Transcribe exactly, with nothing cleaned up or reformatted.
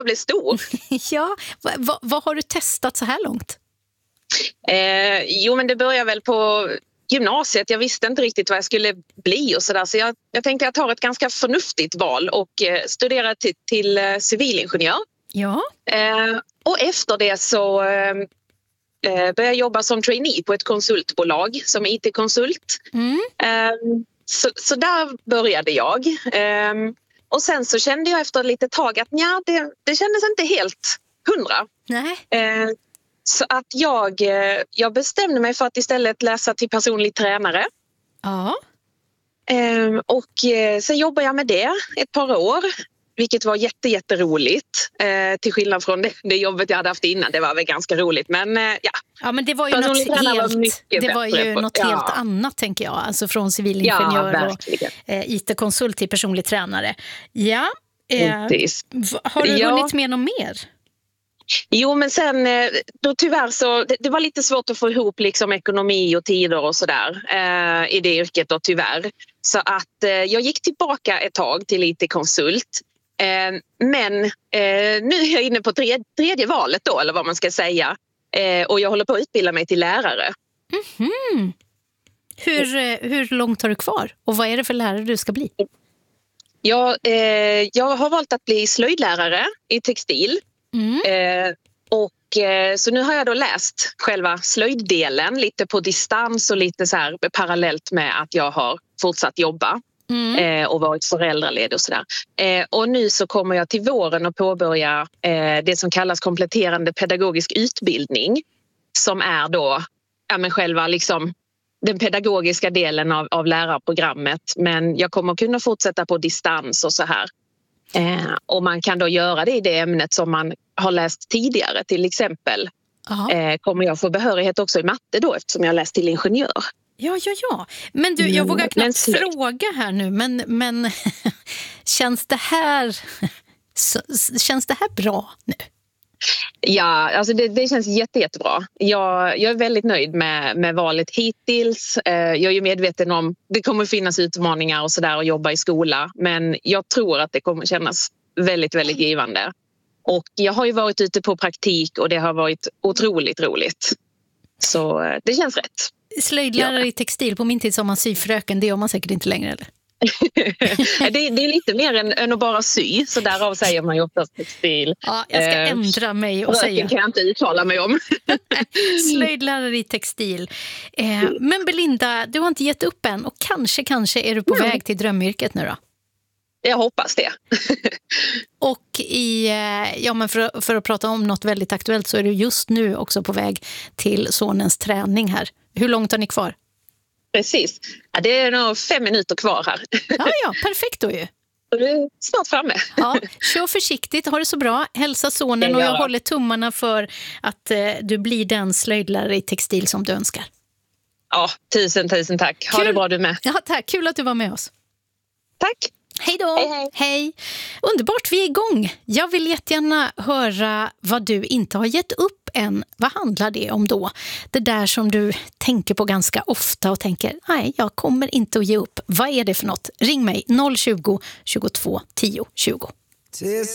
bli stor. Ja, vad va, vad har du testat så här långt? Eh, jo, men det börjar väl på gymnasiet. Jag visste inte riktigt vad jag skulle bli och sådär. Så jag, jag tänkte jag tar ett ganska förnuftigt val och eh, studerar till, till eh, civilingenjör. Ja. Eh, och efter det så eh, började jag jobba som trainee på ett konsultbolag som I T-konsult. Mm. Eh, så, så där började jag. Eh, och sen så kände jag efter ett litet tag att nja, det, det kändes inte helt hundra. Nej. Eh, så att jag, eh, jag bestämde mig för att istället läsa till personlig tränare. Ja. Eh, och eh, sen jobbade jag med det ett par år. Vilket var jätte, jätteroligt. Eh, till skillnad från det, det jobbet jag hade haft innan. Det var väl ganska roligt. Men eh, ja. Ja, men det var ju något helt, var det var ju något ja. helt annat, tänker jag. Alltså från civilingenjör ja, och eh, I T-konsult till personlig tränare. Ja. Eh, v- har du ja. hunnit med något mer? Jo, men sen då tyvärr så det, det var lite svårt att få ihop liksom ekonomi och tider och sådär eh, i det yrket då tyvärr. Så att eh, jag gick tillbaka ett tag till I T-konsult. Eh, men eh, nu är jag inne på tredje, tredje valet då, eller vad man ska säga. Eh, och jag håller på att utbilda mig till lärare. Mm-hmm. Hur, hur långt har du kvar? Och vad är det för lärare du ska bli? Jag, eh, jag har valt att bli slöjdlärare i textil. Mm. Eh, och eh, så nu har jag då läst själva slöjddelen lite på distans och lite så här parallellt med att jag har fortsatt jobba. Mm. Eh, och varit föräldraledig och sådär. Eh, och nu så kommer jag till våren att påbörja eh, det som kallas kompletterande pedagogisk utbildning. Som är då ja, men själva liksom den pedagogiska delen av, av lärarprogrammet. Men jag kommer kunna fortsätta på distans och så här. Eh, och man kan då göra det i det ämnet som man har läst tidigare. Till exempel eh, kommer jag få behörighet också i matte då eftersom jag har läst till ingenjör. Ja, ja, ja. Men du, jag vågar knappt fråga här nu, men, men känns det här känns det här bra nu? Ja, alltså det, det känns jätte, jättebra. Jag, jag är väldigt nöjd med, med valet hittills. Eh, jag är ju medveten om det kommer finnas utmaningar och sådär att jobba i skola. Men jag tror att det kommer kännas väldigt, väldigt givande. Och jag har ju varit ute på praktik och det har varit otroligt roligt. Så eh, det känns rätt. Slöjdlärare ja. I textil, på min tid som man syfröken, det gör man säkert inte längre, eller? det, det är lite mer än, än att bara sy, så därav säger man ju oftast textil. Ja, jag ska eh, ändra mig och säga. Det kan jag inte uttala mig om. Slöjdlärare i textil. Eh, men Belinda, du har inte gett upp än och kanske, kanske är du på mm. väg till drömyrket nu då? Jag hoppas det. Och i, ja, men för, för att prata om något väldigt aktuellt så är du just nu också på väg till sonens träning här. Hur långt har ni kvar? Precis. Ja, det är nog fem minuter kvar här. Ja, ja, perfekt då ju. Du är snart framme. Ja, kör försiktigt, ha det så bra. Hälsa sonen och jag håller tummarna för att eh, du blir den slöjdlärare i textil som du önskar. Ja, tusen, tusen tack. Ha Kul. Det bra du med. Ja, tack. Kul att du var med oss. Tack. Hej då. Hej, hej. Hej. Underbart, vi är igång. Jag vill jättegärna höra vad du inte har gett upp än. Vad handlar det om då? Det där som du tänker på ganska ofta och tänker, nej, jag kommer inte att ge upp. Vad är det för något? Ring mig noll tjugo, tjugotvå, tio, tjugo.